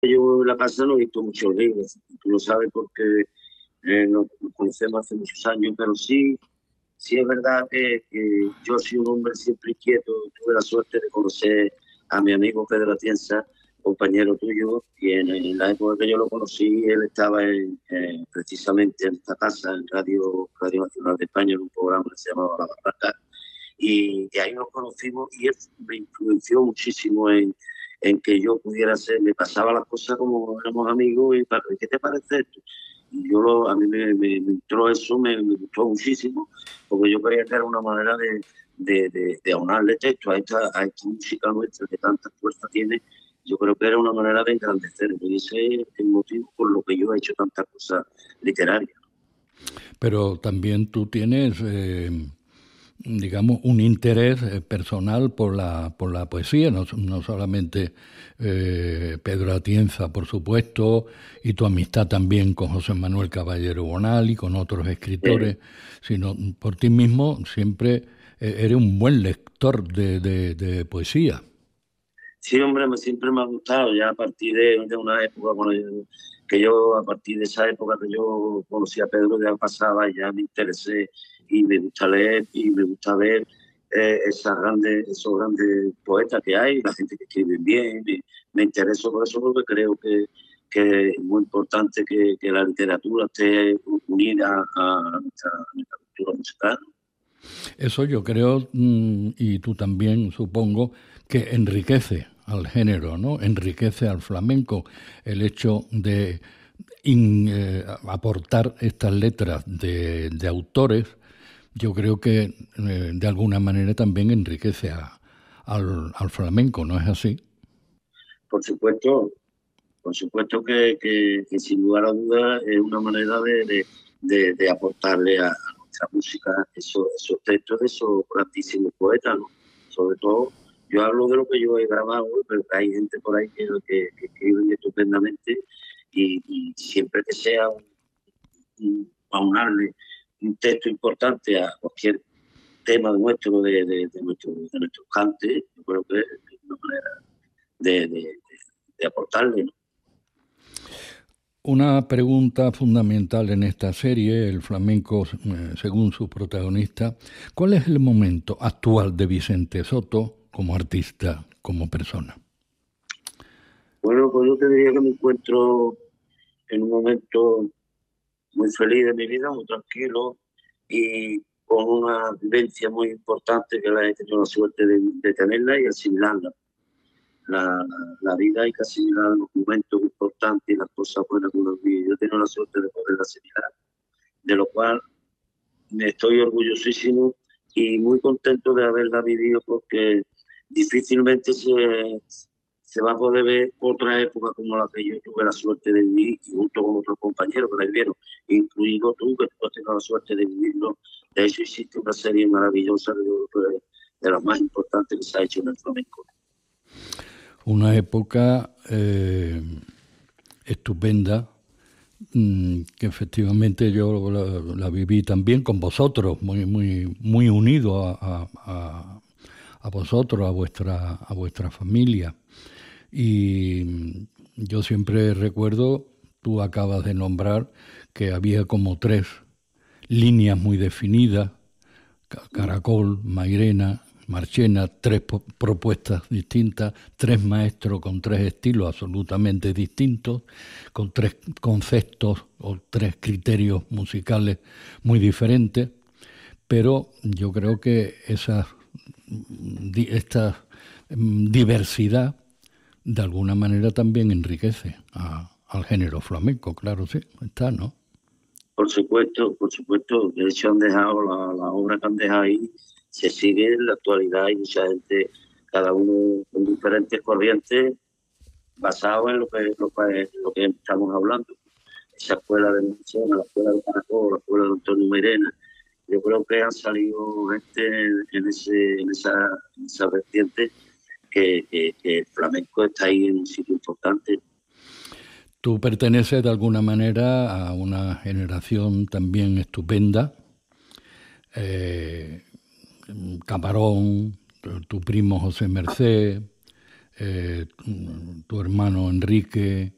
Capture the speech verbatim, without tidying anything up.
Yo en la casa no he visto muchos libros, tú lo sabes porque eh, nos nos conocemos hace muchos años, pero sí, sí es verdad que, que yo soy un hombre siempre inquieto. Tuve la suerte de conocer a mi amigo Pedro Atienza, compañero tuyo, y en, en la época que yo lo conocí, él estaba en, eh, precisamente en esta casa, en Radio, Radio Nacional de España, en un programa que se llamaba La Barraca, y, y ahí nos conocimos y él me influenció muchísimo en, en que yo pudiera ser, me pasaba las cosas como éramos amigos y para, ¿qué te parece esto? Y yo lo, a mí me, me, me entró eso, me, me gustó muchísimo, porque yo creía que era una manera de, de, de, de aunarle texto a esta, a esta música nuestra que tanta fuerza tiene. Yo creo que era una manera de engrandecer, y ese es el motivo por lo que yo he hecho tantas cosas literarias. Pero también tú tienes, eh, digamos, un interés eh, personal por la, por la poesía, no, no solamente eh, Pedro Atienza, por supuesto, y tu amistad también con José Manuel Caballero Bonal y con otros Eh, escritores, sino por ti mismo siempre eh, eres un buen lector de, de, de poesía. Sí, hombre, me, siempre me ha gustado, ya a partir de, de una época bueno, yo- que yo, a partir de esa época que yo conocí a Pedro, ya pasaba y ya me interesé y me gusta leer y me gusta ver eh, esas grandes, esos grandes poetas que hay, la gente que escribe bien, me, me intereso por eso porque creo que, que es muy importante que, que la literatura esté unida a nuestra, a nuestra cultura musical. Eso yo creo, mm, y tú también supongo, que enriquece al género, ¿no? Enriquece al flamenco el hecho de in- eh, aportar estas letras de, de autores. Yo creo que eh, de alguna manera también enriquece a- al, al flamenco, ¿no es así? Por supuesto, Por supuesto que, que, que sin lugar a dudas es una manera de, de, de, de aportarle a, a nuestra música esos, esos textos de esos grandísimos poetas, ¿no? Sobre todo, yo hablo de lo que yo he grabado, pero hay gente por ahí que, que, que escribe estupendamente y, y siempre que sea un, un, aunarle un texto importante a cualquier tema nuestro, de, de, de, nuestro, de nuestros cantes, yo creo que es una manera de, de, de, de aportarle, ¿no? Una pregunta fundamental en esta serie, el flamenco, eh, según su protagonista, ¿cuál es el momento actual de Vicente Soto como artista, como persona? Bueno, pues yo te diría que me encuentro en un momento muy feliz de mi vida, muy tranquilo y con una vivencia muy importante que la he tenido la suerte de, de tenerla y asimilarla. La, la vida hay que asimilar los momentos importantes y las cosas buenas que uno vive. Yo he tenido la suerte de poderla asimilar, de lo cual me estoy orgullosísimo y muy contento de haberla vivido porque difícilmente se, se va a poder ver otra época como la que yo tuve la suerte de vivir y junto con otros compañeros que la vivieron, incluido tú que tú has tenido la suerte de vivirlo. De hecho, existe una serie maravillosa de, de, de las más importantes que se ha hecho en el flamenco. Una época eh, estupenda, mm, que efectivamente yo la, la viví también con vosotros, muy, muy, muy unido a, a, a- a vosotros, a vuestra, a vuestra familia. Y mm, yo siempre recuerdo, tú acabas de nombrar, que había como tres líneas muy definidas, Ca- Caracol, Mairena, Marchena, tres po- propuestas distintas, tres maestros con tres estilos absolutamente distintos, con tres conceptos o tres criterios musicales muy diferentes, pero yo creo que esa, di- esta mm, diversidad de alguna manera también enriquece a- al género flamenco, claro, sí, está, ¿no? Por supuesto, por supuesto, de hecho han dejado la, la obra que han dejado ahí, se sigue en la actualidad y mucha gente, cada uno con diferentes corrientes, basado en lo que, lo que, lo que estamos hablando. Esa escuela de Marchena, la escuela de Caracol, la escuela de Antonio Mairena, yo creo que han salido gente en, ese, en, esa, en esa vertiente que, que, que el flamenco está ahí en un sitio importante. Tú perteneces de alguna manera a una generación también estupenda, eh, Camarón, tu, tu primo José Mercé, eh, tu hermano Enrique,